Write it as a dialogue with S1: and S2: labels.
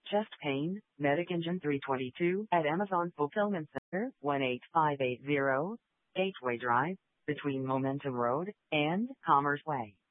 S1: Chest pain, Medic Engine 322 at Amazon Fulfillment Center, 18580, Gateway Drive, between Momentum Road and Commerce Way.